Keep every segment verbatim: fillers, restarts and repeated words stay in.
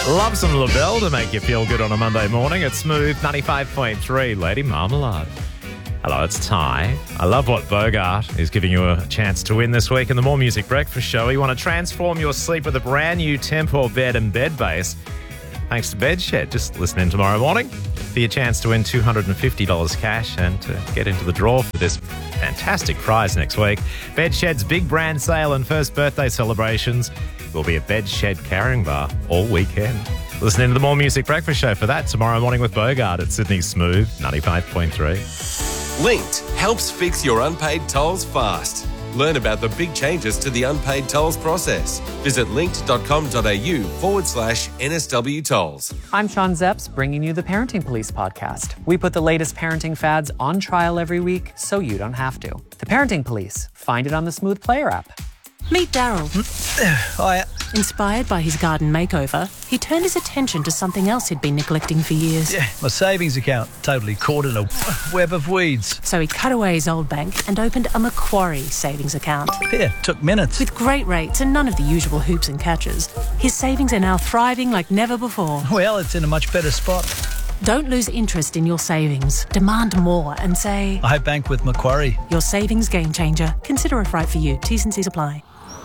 Love some LaBelle to make you feel good on a Monday morning. It's Smooth ninety-five point three, Lady Marmalade. Hello, it's Ty. I love what Bogart is giving you a chance to win this week in the More Music Breakfast Show. You want to transform your sleep with a brand new Tempo bed and bed base. Thanks to Bedshed. Just listen in tomorrow morning for your chance to win two hundred fifty dollars cash and to get into the draw for this fantastic prize next week. Bedshed's big brand sale and first birthday celebrations will be a Bedshed carrying bar all weekend. Listen in to the More Music Breakfast Show for that tomorrow morning with Bogart at Sydney's Smooth ninety-five point three. Linked helps fix your unpaid tolls fast. Learn about the big changes to the unpaid tolls process. Visit linked.com.au forward slash NSW tolls. I'm Sean Zepps, bringing you the Parenting Police podcast. We put the latest parenting fads on trial every week so you don't have to. The Parenting Police. Find it on the Smooth Player app. Meet Daryl. Hiya. Inspired by his garden makeover, he turned his attention to something else he'd been neglecting for years. Yeah, my savings account, totally caught in a web of weeds. So he cut away his old bank and opened a Macquarie savings account. Yeah, took minutes. With great rates and none of the usual hoops and catches, his savings are now thriving like never before. Well, it's in a much better spot. Don't lose interest in your savings. Demand more and say, I bank with Macquarie. Your savings game changer. Consider if right for you. T's and C's apply.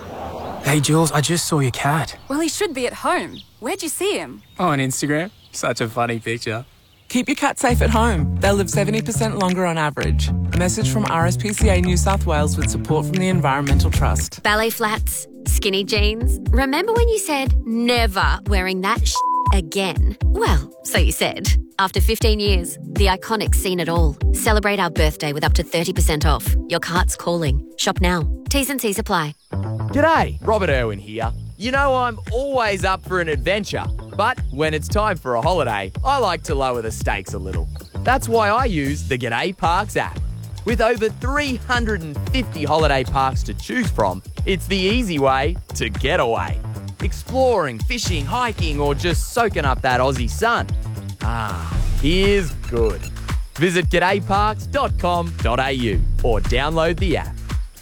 Hey, Jules, I just saw your cat. Well, he should be at home. Where'd you see him? Oh, on Instagram. Such a funny picture. Keep your cat safe at home. They'll live seventy percent longer on average. A message from R S P C A New South Wales with support from the Environmental Trust. Ballet flats, skinny jeans. Remember when you said never wearing that sh- again? Well, so you said. After fifteen years, the Iconic's seen it all. Celebrate our birthday with up to thirty percent off. Your cart's calling. Shop now. T's and C's apply. G'day, Robert Irwin here. You know I'm always up for an adventure, but when it's time for a holiday, I like to lower the stakes a little. That's why I use the G'day Parks app. With over three hundred fifty holiday parks to choose from, it's the easy way to get away. Exploring, fishing, hiking, or just soaking up that Aussie sun. Ah, here's good. Visit g'day parks dot com dot a u or download the app.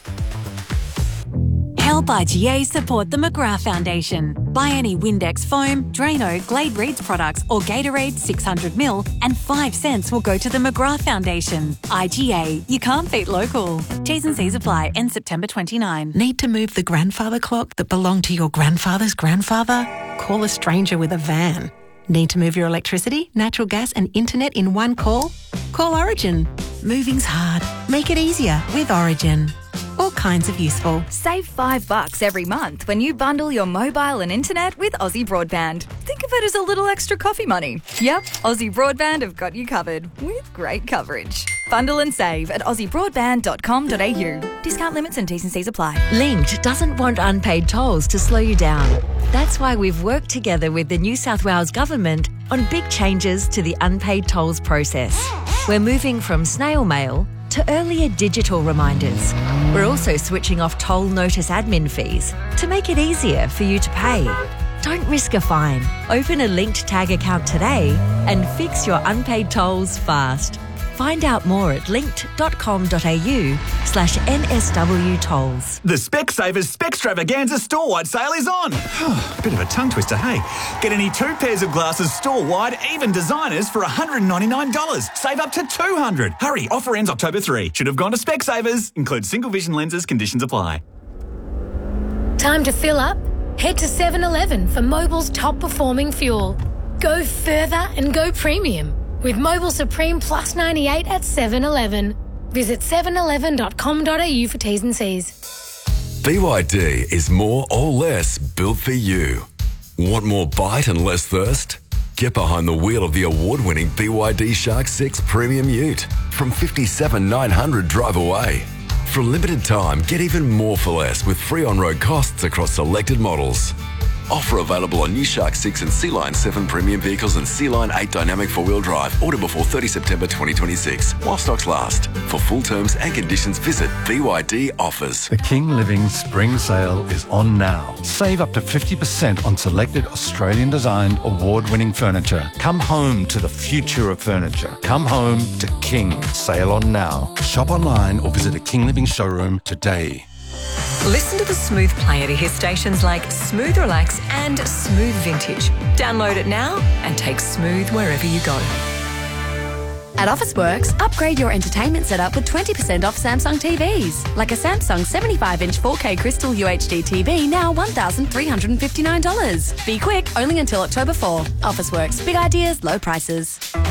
Help I G A support the McGrath Foundation. Buy any Windex foam, Drano, Glade Reeds products or Gatorade six hundred mil and five cents will go to the McGrath Foundation. I G A, you can't beat local. T's and C's apply. End September twenty-ninth. Need to move the grandfather clock that belonged to your grandfather's grandfather? Call a stranger with a van. Need to move your electricity, natural gas and internet in one call? Call Origin. Moving's hard. Make it easier with Origin. All kinds of useful. Save five bucks every month when you bundle your mobile and internet with Aussie Broadband. Think of it as a little extra coffee money. Yep, Aussie Broadband have got you covered with great coverage. Bundle and save at aussie broadband dot com dot a u. Discount limits and T's and C's apply. Linked doesn't want unpaid tolls to slow you down. That's why we've worked together with the New South Wales Government on big changes to the unpaid tolls process. We're moving from snail mail to earlier digital reminders. We're also switching off toll notice admin fees to make it easier for you to pay. Don't risk a fine. Open a Linked Tag account today and fix your unpaid tolls fast. Find out more at linked.com.au slash NSW tolls. The Specsavers Specstravaganza store-wide sale is on. Bit of a tongue twister, hey? Get any two pairs of glasses store-wide, even designers, for one hundred ninety-nine dollars. Save up to two hundred dollars. Hurry, offer ends October third. Should have gone to Specsavers. Includes single vision lenses, conditions apply. Time to fill up? Head to seven eleven for Mobil's top performing fuel. Go further and go premium with Mobil Supreme Plus ninety-eight at seven eleven. Visit seven eleven dot com dot a u for T's and C's. B Y D is more or less built for you. Want more bite and less thirst? Get behind the wheel of the award-winning B Y D Shark six Premium Ute from fifty-seven thousand nine hundred drive away. For a limited time, get even more for less with free on-road costs across selected models. Offer available on new Shark six and Sea Line seven premium vehicles and Sea Line eight dynamic four-wheel drive. Order before thirtieth September twenty twenty-six, while stocks last. For full terms and conditions, visit B Y D Offers. The King Living Spring Sale is on now. Save up to fifty percent on selected Australian-designed, award-winning furniture. Come home to the future of furniture. Come home to King. Sale on now. Shop online or visit a King Living showroom today. Listen to the Smooth player to hear stations like Smooth Relax and Smooth Vintage. Download it now and take Smooth wherever you go. At Officeworks, upgrade your entertainment setup with twenty percent off Samsung T Vs. Like a Samsung seventy-five inch four K Crystal U H D T V, now one thousand three hundred fifty-nine dollars. Be quick, only until October fourth. Officeworks, big ideas, low prices.